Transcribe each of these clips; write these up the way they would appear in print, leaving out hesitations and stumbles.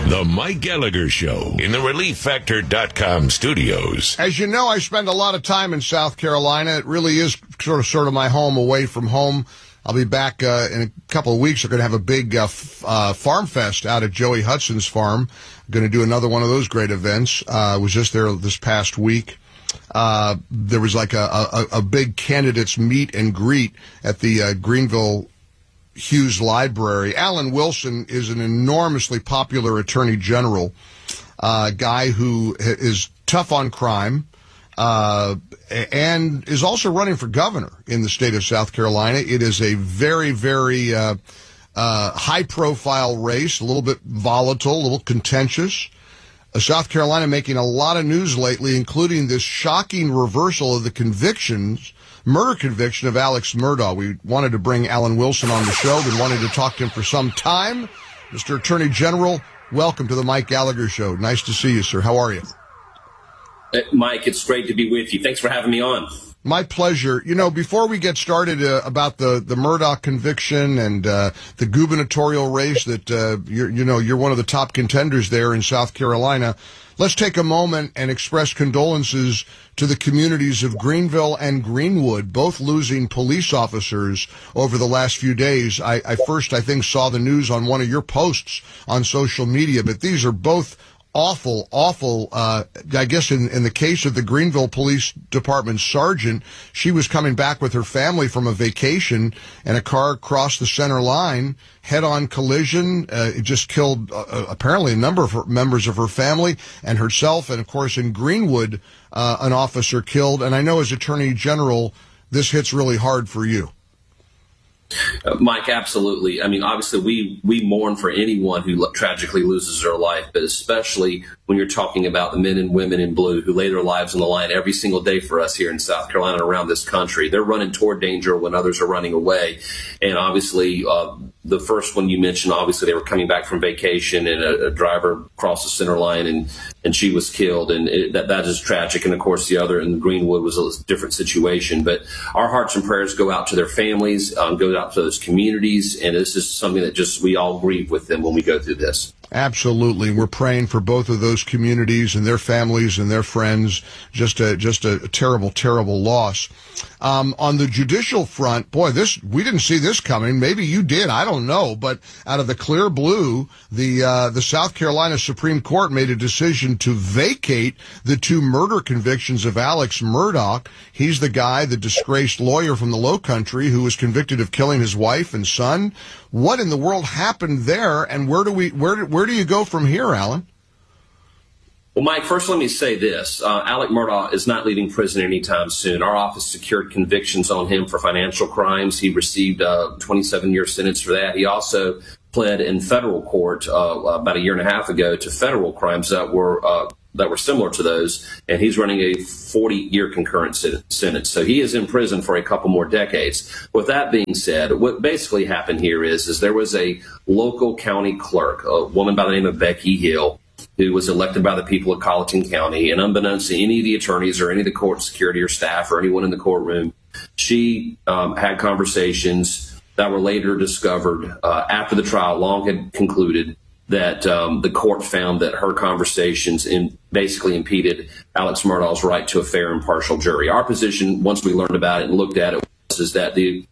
The Mike Gallagher Show in the ReliefFactor.com studios. As you know, I spend a lot of time in South Carolina. It really is sort of my home away from home. I'll be back in a couple of weeks. We're going to have a big farm fest out at Joey Hudson's farm. Going to do another one of those great events. Was just there this past week. There was like a big candidates meet and greet at the Greenville Hughes Library. Alan Wilson is an enormously popular attorney general, guy who is tough on crime, and is also running for governor in the state of South Carolina. It is a very, very high-profile race, a little bit volatile, a little contentious. South Carolina making a lot of news lately, including this shocking reversal of the murder conviction of Alex Murdaugh. We wanted to bring Alan Wilson on the show. Been wanting to talk to him for some time. Mr. Attorney General, welcome to the Mike Gallagher Show. Nice to see you, sir. How are you? Mike, it's great to be with you. Thanks for having me on. My pleasure. You know, before we get started about the Murdaugh conviction and the gubernatorial race that you're one of the top contenders there in South Carolina, let's take a moment and express condolences to the communities of Greenville and Greenwood, both losing police officers over the last few days. I first saw the news on one of your posts on social media, but these are both awful, I guess in the case of the Greenville Police Department sergeant, she was coming back with her family from a vacation and a car crossed the center line, head-on collision. It just killed apparently a number of members of her family and herself. And of course in Greenwood, an officer killed. And I know as Attorney General, this hits really hard for you. Mike, absolutely. I mean, obviously, we mourn for anyone who tragically loses their life, but especially when you're talking about the men and women in blue who lay their lives on the line every single day for us here in South Carolina and around this country. They're running toward danger when others are running away. And obviously, the first one you mentioned, obviously, they were coming back from vacation and a driver crossed the center line and she was killed. And that is tragic. And of course, the other in Greenwood was a different situation. But our hearts and prayers go out to their families, go out to those communities. And this is something that we all grieve with them when we go through this. Absolutely. We're praying for both of those communities and their families and their friends. Just a terrible, terrible loss. On the judicial front, boy, we didn't see this coming. Maybe you did. I don't know. But out of the clear blue, the South Carolina Supreme Court made a decision to vacate the two murder convictions of Alex Murdaugh. He's the guy, the disgraced lawyer from the Low Country who was convicted of killing his wife and son. What in the world happened there, and where do you go from here, Alan? Well, Mike, first let me say this. Alex Murdaugh is not leaving prison anytime soon. Our office secured convictions on him for financial crimes. He received a 27-year sentence for that. He also pled in federal court about a year and a half ago to federal crimes that were similar to those, and he's running a 40-year concurrent sentence. So he is in prison for a couple more decades. With that being said, what basically happened here is there was a local county clerk, a woman by the name of Becky Hill, who was elected by the people of Colleton County, and unbeknownst to any of the attorneys or any of the court security or staff or anyone in the courtroom, she had conversations that were later discovered after the trial long had concluded that the court found that her conversations basically impeded Alex Murdaugh's right to a fair and impartial jury. Our position, once we learned about it and looked at it, is that the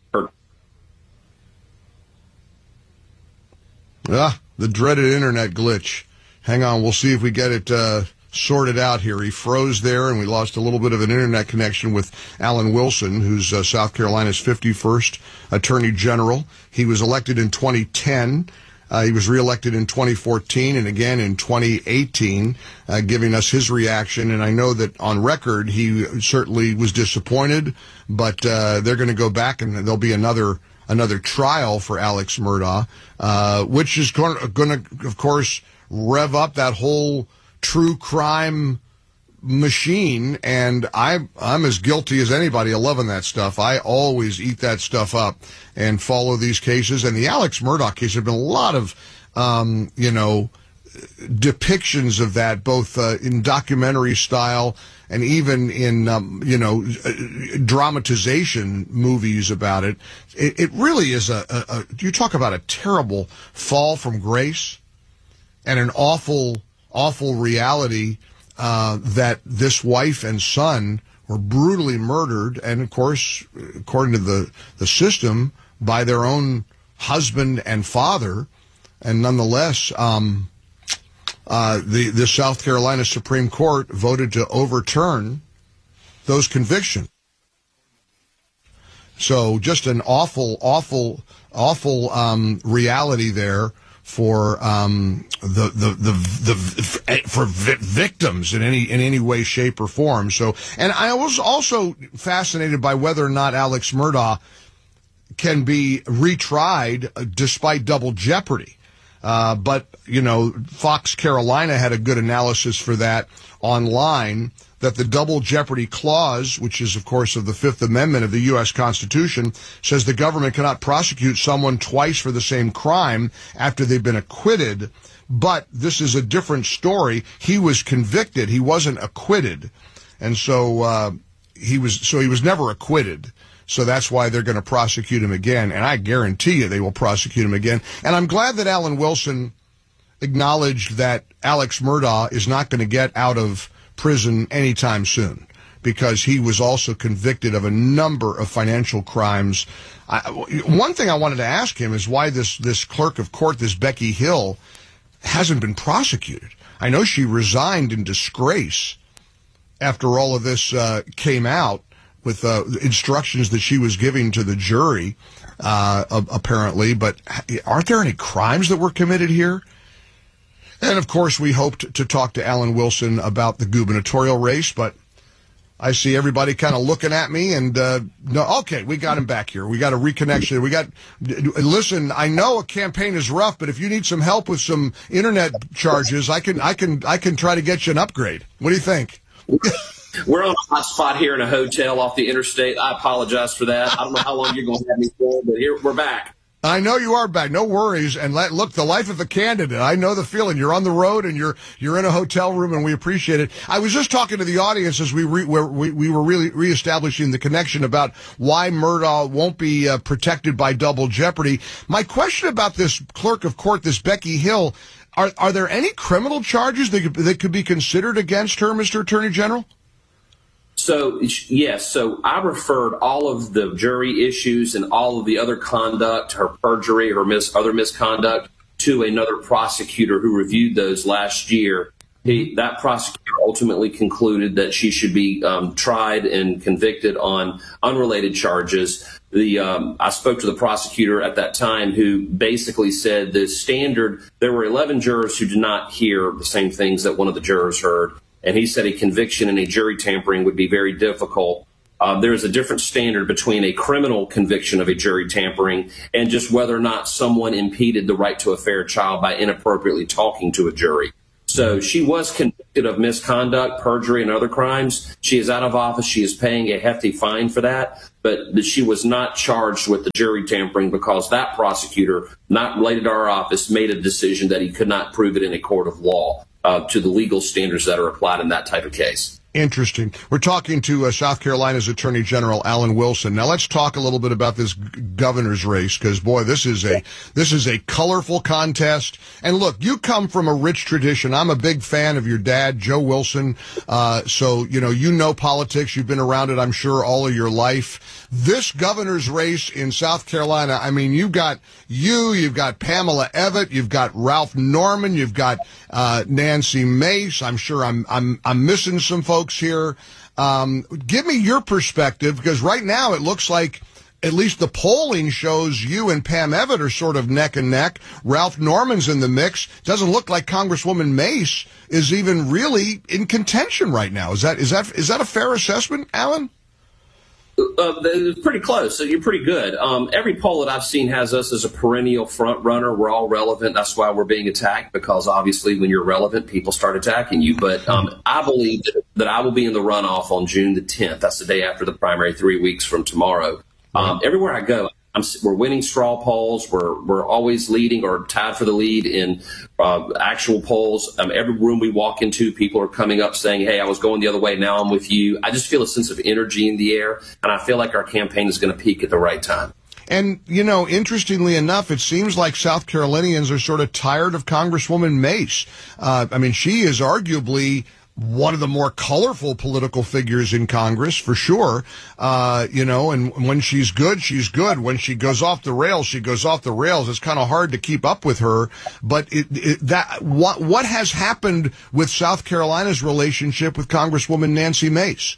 dreaded internet glitch. Hang on, we'll see if we get it sorted out here. He froze there, and we lost a little bit of an internet connection with Alan Wilson, who's South Carolina's 51st Attorney General. He was elected in 2010. He was reelected in 2014 and again in 2018, giving us his reaction. And I know that on record, he certainly was disappointed, but they're going to go back and there'll be another trial for Alex Murdaugh, which is going to, of course, rev up that whole true crime machine. And I'm as guilty as anybody of loving that stuff. I always eat that stuff up and follow these cases. And the Alex Murdaugh case, there have been a lot of, depictions of that, both in documentary style and even in, dramatization movies about it. It really is you talk about a terrible fall from grace. and an awful, awful reality that this wife and son were brutally murdered, and of course, according to the system, by their own husband and father. And nonetheless, the South Carolina Supreme Court voted to overturn those convictions. So just an awful, awful, awful reality there for victims in any way, shape, or form. So, and I was also fascinated by whether or not Alex Murdaugh can be retried despite double jeopardy. But, you know, Fox Carolina had a good analysis for that online, that the double jeopardy clause, which is, of course, of the Fifth Amendment of the U.S. Constitution, says the government cannot prosecute someone twice for the same crime after they've been acquitted. But this is a different story. He was convicted. He wasn't acquitted. And so, he was never acquitted. So that's why they're going to prosecute him again. And I guarantee you they will prosecute him again. And I'm glad that Alan Wilson acknowledged that Alex Murdaugh is not going to get out of prison anytime soon, because he was also convicted of a number of financial crimes. One thing I wanted to ask him is why this clerk of court, this Becky Hill, hasn't been prosecuted. I know she resigned in disgrace after all of this came out, with instructions that she was giving to the jury, apparently. But aren't there any crimes that were committed here? And, of course, we hoped to talk to Alan Wilson about the gubernatorial race, but I see everybody kind of looking at me, and no, okay, we got him back here. We got a reconnection. Listen, I know a campaign is rough, but if you need some help with some internet charges, I can try to get you an upgrade. What do you think? We're on a hot spot here in a hotel off the interstate. I apologize for that. I don't know how long you're going to have me for, but here we're back. I know you are back. No worries. And look, the life of a candidate. I know the feeling. You're on the road and you're in a hotel room, and we appreciate it. I was just talking to the audience as we were really reestablishing the connection about why Murdaugh won't be protected by double jeopardy. My question about this clerk of court, this Becky Hill, are there any criminal charges that could be considered against her, Mr. Attorney General? So, yes. So I referred all of the jury issues and all of the other conduct, her perjury, her other misconduct, to another prosecutor who reviewed those last year. That prosecutor ultimately concluded that she should be tried and convicted on unrelated charges. I spoke to the prosecutor at that time, who basically said the standard, there were 11 jurors who did not hear the same things that one of the jurors heard. And he said a conviction in a jury tampering would be very difficult. There is a different standard between a criminal conviction of a jury tampering and just whether or not someone impeded the right to a fair trial by inappropriately talking to a jury. So she was convicted of misconduct, perjury, and other crimes. She is out of office. She is paying a hefty fine for that. But she was not charged with the jury tampering because that prosecutor, not related to our office, made a decision that he could not prove it in a court of law to the legal standards that are applied in that type of case. Interesting. We're talking to South Carolina's Attorney General Alan Wilson. Now let's talk a little bit about this governor's race, because boy, this is a colorful contest. And look, you come from a rich tradition. I'm a big fan of your dad, Joe Wilson. So you know politics. You've been around it, I'm sure, all of your life. This governor's race in South Carolina, I mean, you've got Pamela Evette, you've got Ralph Norman, you've got Nancy Mace. I'm sure I'm missing some folks here. Give me your perspective, because right now it looks like at least the polling shows you and Pam Evette are sort of neck and neck. Ralph Norman's in the mix. Doesn't look like Congresswoman Mace is even really in contention right now. Is that a fair assessment, Alan? It's pretty close. So you're pretty good. Every poll that I've seen has us as a perennial front runner. We're all relevant. That's why we're being attacked, because obviously when you're relevant, people start attacking you. But I believe that I will be in the runoff on June the 10th. That's the day after the primary, 3 weeks from tomorrow. Everywhere I go, we're winning straw polls. We're always leading or tied for the lead in actual polls. Every room we walk into, people are coming up saying, hey, I was going the other way. Now I'm with you. I just feel a sense of energy in the air, and I feel like our campaign is going to peak at the right time. And, interestingly enough, it seems like South Carolinians are sort of tired of Congresswoman Mace. She is arguably one of the more colorful political figures in Congress, for sure. And when she's good, she's good. When she goes off the rails, she goes off the rails. It's kind of hard to keep up with her. But what has happened with South Carolina's relationship with Congresswoman Nancy Mace?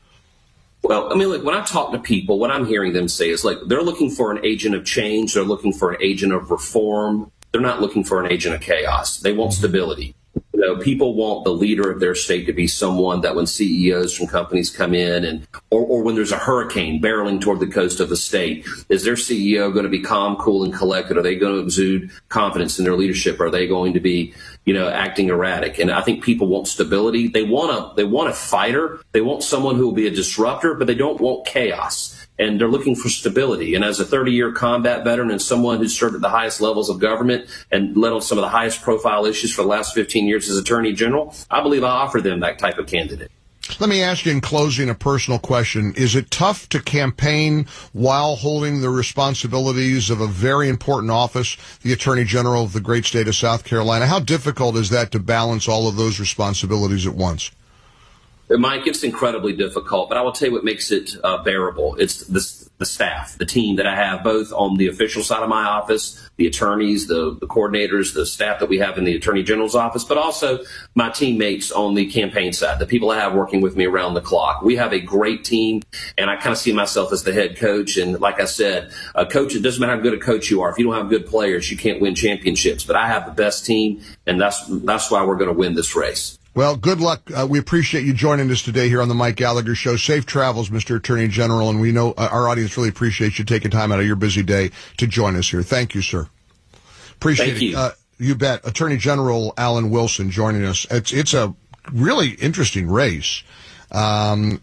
Well, when I talk to people, what I'm hearing them say is they're looking for an agent of change. They're looking for an agent of reform. They're not looking for an agent of chaos. They want stability. People want the leader of their state to be someone that when CEOs from companies come in or when there's a hurricane barreling toward the coast of the state, is their CEO going to be calm, cool, and collected? Are they going to exude confidence in their leadership? Are they going to be, acting erratic? And I think people want stability. They want a fighter. They want someone who will be a disruptor, but they don't want chaos. And they're looking for stability. And as a 30-year combat veteran and someone who's served at the highest levels of government and led on some of the highest profile issues for the last 15 years as Attorney General, I believe I offer them that type of candidate. Let me ask you in closing a personal question. Is it tough to campaign while holding the responsibilities of a very important office, the Attorney General of the great state of South Carolina? How difficult is that to balance all of those responsibilities at once? Mike, it's incredibly difficult, but I will tell you what makes it bearable. It's the staff, the team that I have, both on the official side of my office, the attorneys, the coordinators, the staff that we have in the Attorney General's office, but also my teammates on the campaign side, the people I have working with me around the clock. We have a great team, and I kind of see myself as the head coach. And like I said, coach, it doesn't matter how good a coach you are. If you don't have good players, you can't win championships. But I have the best team, and that's why we're going to win this race. Well, good luck. We appreciate you joining us today here on the Mike Gallagher Show. Safe travels, Mr. Attorney General, and we know our audience really appreciates you taking time out of your busy day to join us here. Thank you, sir. Appreciate it. You bet. Attorney General Alan Wilson joining us. It's a really interesting race. You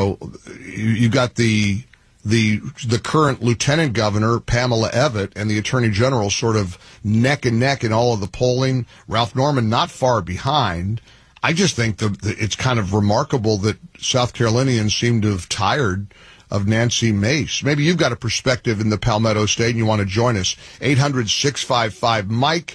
got the current Lieutenant Governor, Pamela Evette, and the Attorney General sort of neck and neck in all of the polling. Ralph Norman not far behind. I just think it's kind of remarkable that South Carolinians seem to have tired of Nancy Mace. Maybe you've got a perspective in the Palmetto State and you want to join us. 800-655-MIKE,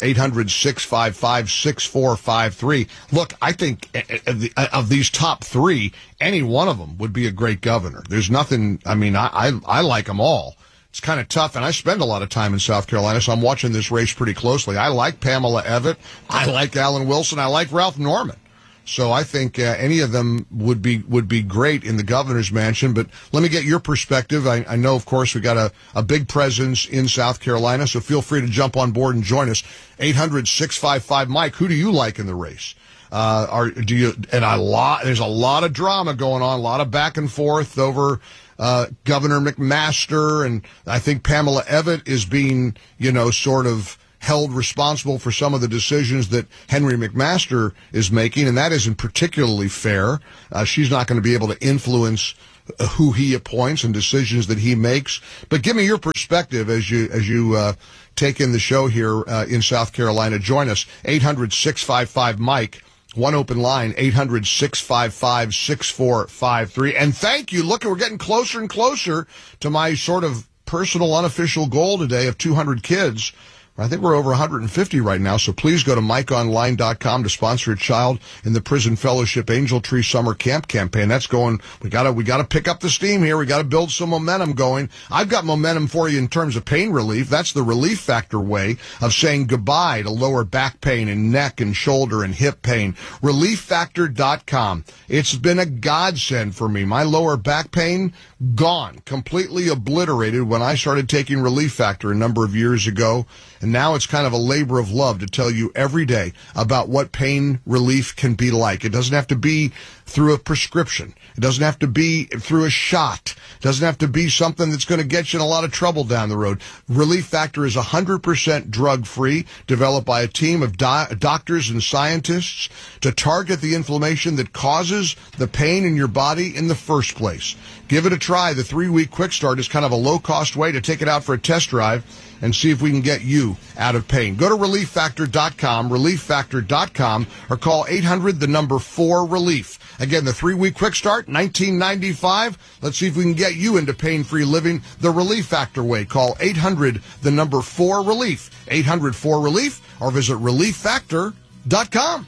800-655-6453. Look, I think of these top three, any one of them would be a great governor. There's nothing, I like them all. It's kind of tough, and I spend a lot of time in South Carolina, so I'm watching this race pretty closely. I like Pamela Evette. I like Alan Wilson. I like Ralph Norman. So I think any of them would be great in the governor's mansion. But let me get your perspective. I know, of course, we got a big presence in South Carolina, so feel free to jump on board and join us. 800-655-MIKE. Who do you like in the race? There's a lot of drama going on, a lot of back and forth over Governor McMaster, and I think Pamela Evette is being, sort of held responsible for some of the decisions that Henry McMaster is making, and that isn't particularly fair. She's not going to be able to influence who he appoints and decisions that he makes. But give me your perspective as you take in the show here in South Carolina. Join us, 800-655-MIKE. One open line, 800-655-6453. And thank you. Look, we're getting closer and closer to my sort of personal unofficial goal today of 200 kids. I think we're over 150 right now, so please go to MikeOnline.com to sponsor a child in the Prison Fellowship Angel Tree Summer Camp campaign. That's going, we gotta pick up the steam here. We gotta build some momentum going. I've got momentum for you in terms of pain relief. That's the Relief Factor way of saying goodbye to lower back pain and neck and shoulder and hip pain. ReliefFactor.com. It's been a godsend for me. My lower back pain, gone, completely obliterated when I started taking Relief Factor a number of years ago. And now it's kind of a labor of love to tell you every day about what pain relief can be like. It doesn't have to be through a prescription. It doesn't have to be through a shot. It doesn't have to be something that's going to get you in a lot of trouble down the road. Relief Factor is 100% drug-free, developed by a team of doctors and scientists to target the inflammation that causes the pain in your body in the first place. Give it a try. The 3-week quick start is kind of a low-cost way to take it out for a test drive and see if we can get you out of pain. Go to ReliefFactor.com, ReliefFactor.com, or call 800-4-RELIEF. Again, the 3-week quick start, $19.95. Let's see if we can get you into pain-free living the Relief Factor way. Call 800-4-RELIEF, 800-4-RELIEF, or visit ReliefFactor.com.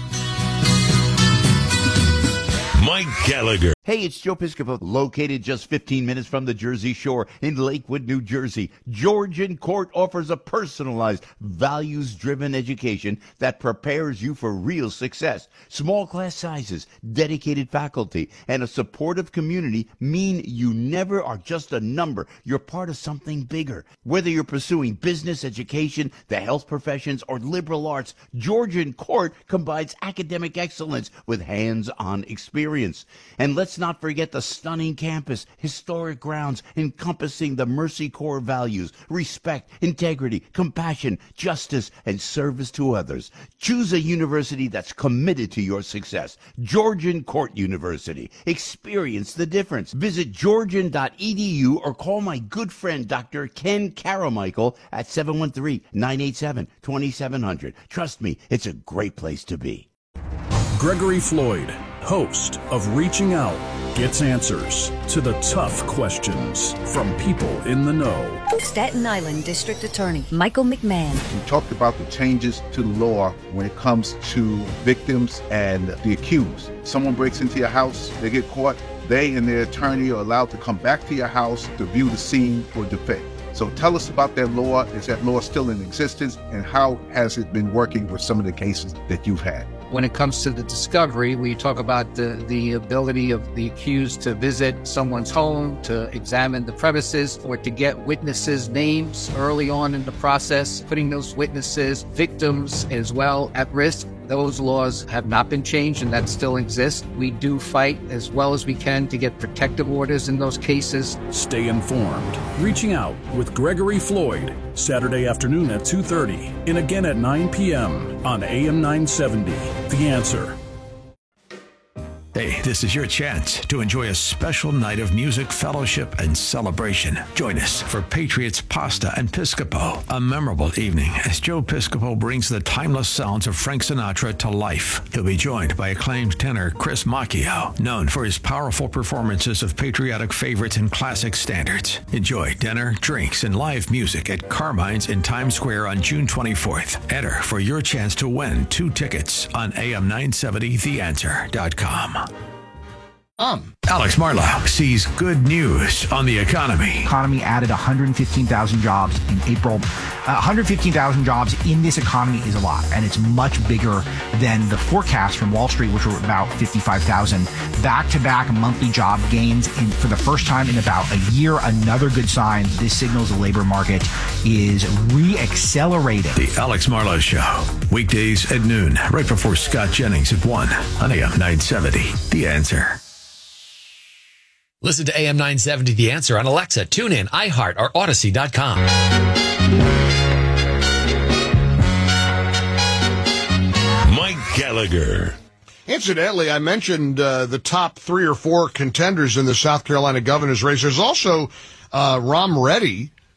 Mike Gallagher. Hey, it's Joe Piscopo, located just 15 minutes from the Jersey Shore in Lakewood, New Jersey. Georgian Court offers a personalized, values-driven education that prepares you for real success. Small class sizes, dedicated faculty, and a supportive community mean you never are just a number. You're part of something bigger. Whether you're pursuing business, education, the health professions, or liberal arts, Georgian Court combines academic excellence with hands-on experience. And let's not forget the stunning campus, historic grounds encompassing the Mercy Corps values, respect, integrity, compassion, justice, and service to others. Choose a university that's committed to your success. Georgian Court University. Experience the difference. Visit georgian.edu or call my good friend Dr. Ken Caramichael at 713-987-2700. Trust me, it's a great place to be. Gregory Floyd, host of Reaching Out, gets answers to the tough questions from people in the know. Staten Island District Attorney Michael McMahon. We talked about the changes to the law when it comes to victims and the accused. Someone breaks into your house, they get caught, they and their attorney are allowed to come back to your house to view the scene for defense. So tell us about that law. Is that law still in existence? And how has it been working with some of the cases that you've had? When it comes to the discovery, we talk about the ability of the accused to visit someone's home, to examine the premises, or to get witnesses' names early on in the process, putting those witnesses, victims as well, at risk. Those laws have not been changed, and that still exists. We do fight as well as we can to get protective orders in those cases. Stay informed. Reaching Out with Gregory Floyd, Saturday afternoon at 2:30 and again at 9 p.m. on AM 970. The Answer. Hey, this is your chance to enjoy a special night of music, fellowship, and celebration. Join us for Patriots Pasta and Piscopo, a memorable evening as Joe Piscopo brings the timeless sounds of Frank Sinatra to life. He'll be joined by acclaimed tenor Chris Macchio, known for his powerful performances of patriotic favorites and classic standards. Enjoy dinner, drinks, and live music at Carmine's in Times Square on June 24th. Enter for your chance to win 2 tickets on am970theanswer.com. Alex Marlowe sees good news on the economy. Economy added 115,000 jobs in April. 115,000 jobs in this economy is a lot, and it's much bigger than the forecast from Wall Street, which were about 55,000. Back-to-back monthly job gains for the first time in about a year. Another good sign. This signals the labor market is re-accelerating. The Alex Marlowe Show, weekdays at noon, right before Scott Jennings at 1 on AM 970. The Answer. Listen to AM 970 The Answer on Alexa, TuneIn, iHeart, or Odyssey.com. Mike Gallagher. Incidentally, I mentioned the top 3 or 4 contenders in the South Carolina governor's race. There's also Ram Reddy,